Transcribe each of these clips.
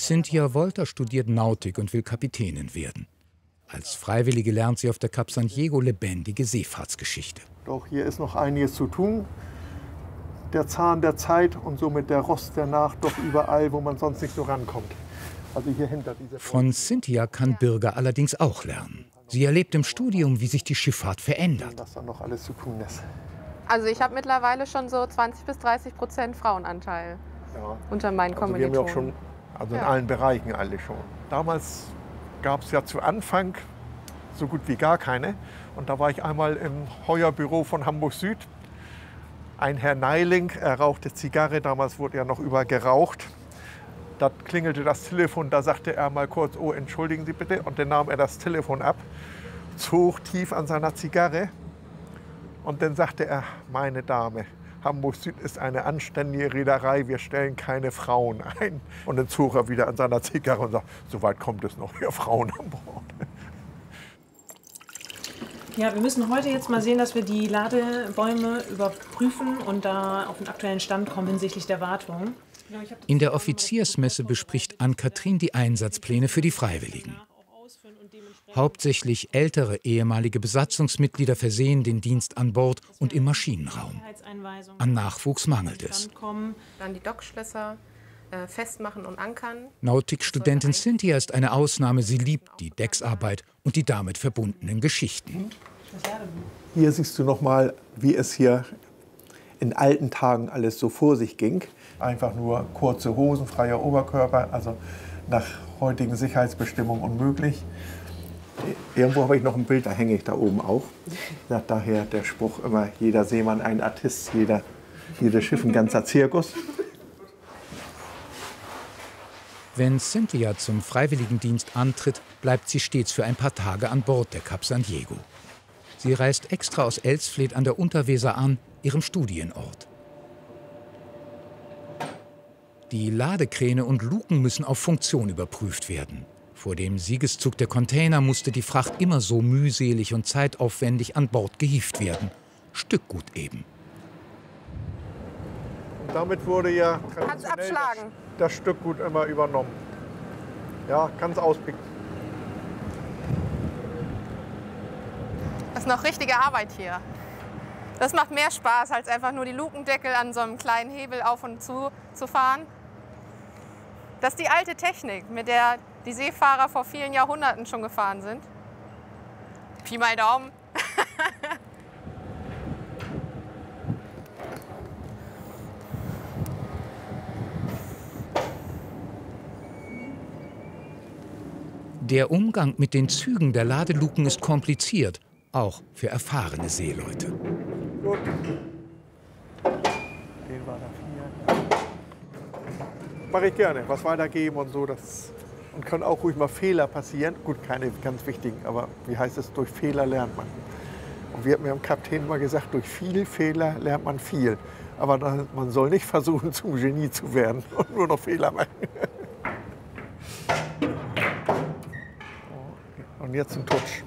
Cynthia Wolter studiert Nautik und will Kapitänin werden. Als Freiwillige lernt sie auf der Cap San Diego lebendige Seefahrtsgeschichte. Doch hier ist noch einiges zu tun. Der Zahn der Zeit und somit der Rost der Nacht doch überall, wo man sonst nicht so rankommt. Also hier hinter dieser Von Cynthia kann Birger allerdings auch lernen. Sie erlebt im Studium, wie sich die Schifffahrt verändert. Was da noch alles zu tun ist. Also ich habe mittlerweile schon so 20–30% Frauenanteil unter meinen Kommilitonen. Wir haben ja auch schon, also in allen Bereichen alle schon. Damals gab es ja zu Anfang so gut wie gar keine. Und da war ich einmal im Heuerbüro von Hamburg Süd. Ein Herr Neiling, er rauchte Zigarre, damals wurde ja noch überall geraucht. Da klingelte das Telefon, da sagte er mal kurz, oh, entschuldigen Sie bitte. Und dann nahm er das Telefon ab, zog tief an seiner Zigarre. Und dann sagte er, meine Dame, Hamburg Süd ist eine anständige Reederei, wir stellen keine Frauen ein. Und dann zog er wieder an seiner Zigarre und sagte, so weit kommt es noch, hier Frauen an Bord. Ja, wir müssen heute jetzt mal sehen, dass wir die Ladebäume überprüfen und da auf den aktuellen Stand kommen hinsichtlich der Wartung. In der Offiziersmesse bespricht Ann-Kathrin die Einsatzpläne für die Freiwilligen. Hauptsächlich ältere ehemalige Besatzungsmitglieder versehen den Dienst an Bord und im Maschinenraum. An Nachwuchs mangelt es. Dann die Dockschlösser festmachen und ankern. Nautikstudentin Cynthia ist eine Ausnahme. Sie liebt die Decksarbeit und die damit verbundenen Geschichten. Hier siehst du noch mal, wie es hier in alten Tagen alles so vor sich ging. Einfach nur kurze Hosen, freier Oberkörper, also nach heutigen Sicherheitsbestimmungen unmöglich. Irgendwo habe ich noch ein Bild, da hänge ich da oben auch. Ja, daher der Spruch immer, jeder Seemann ein Artist, jedes Schiff ein ganzer Zirkus. Wenn Cynthia zum Freiwilligendienst antritt, bleibt sie stets für ein paar Tage an Bord der Cap San Diego. Sie reist extra aus Elsfleth an der Unterweser an, ihrem Studienort. Die Ladekräne und Luken müssen auf Funktion überprüft werden. Vor dem Siegeszug der Container musste die Fracht immer so mühselig und zeitaufwendig an Bord gehievt werden. Stückgut eben. Und damit wurde ja traditionell das Stückgut immer übernommen. Ja, kannst auspicken. Das ist noch richtige Arbeit hier. Das macht mehr Spaß, als einfach nur die Lukendeckel an so einem kleinen Hebel auf und zu fahren. Das ist die alte Technik, mit der die Seefahrer vor vielen Jahrhunderten schon gefahren sind. Pi mal Daumen. Der Umgang mit den Zügen der Ladeluken ist kompliziert, auch für erfahrene Seeleute. Gut. Den war da 4. Mache ich gerne, was weitergeben und so. Und können auch ruhig mal Fehler passieren. Gut, keine ganz wichtigen, aber wie heißt es, durch Fehler lernt man. Und wir haben ja dem Kapitän mal gesagt, durch viele Fehler lernt man viel. Aber man soll nicht versuchen, zum Genie zu werden und nur noch Fehler machen. Und jetzt ein Tutsch.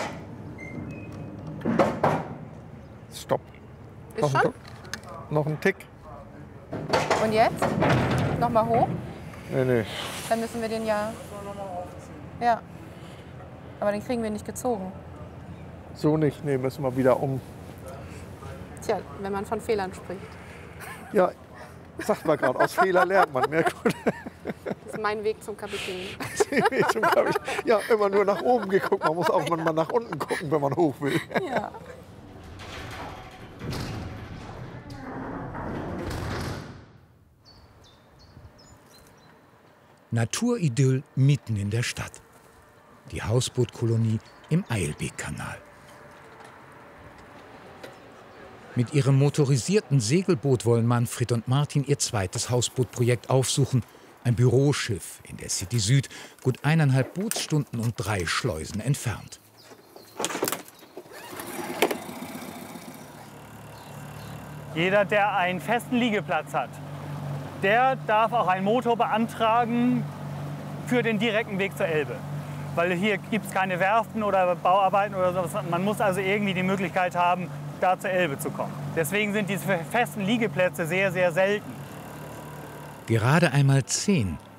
Stopp. Ist schon? Noch ein Tick. Und jetzt? Nochmal hoch? Nee. Dann müssen wir den ja... Ja. Aber den kriegen wir nicht gezogen. So nicht, nee, müssen wir wieder um. Tja, wenn man von Fehlern spricht. Ja, sagt man gerade, aus Fehlern lernt man. Mehr gut. Das ist mein Weg zum Kapitän. Ja, immer nur nach oben geguckt. Man muss auch mal nach unten gucken, wenn man hoch will. Ja. Naturidyll mitten in der Stadt. Die Hausbootkolonie im Eilbeekkanal. Mit ihrem motorisierten Segelboot wollen Manfred und Martin ihr zweites Hausbootprojekt aufsuchen. Ein Büroschiff in der City Süd, gut 1,5 Bootsstunden und 3 Schleusen entfernt. Jeder, der einen festen Liegeplatz hat, der darf auch einen Motor beantragen für den direkten Weg zur Elbe. Weil hier gibt es keine Werften oder Bauarbeiten oder sowas. Man muss also irgendwie die Möglichkeit haben, da zur Elbe zu kommen. Deswegen sind diese festen Liegeplätze sehr, sehr selten. Gerade einmal 10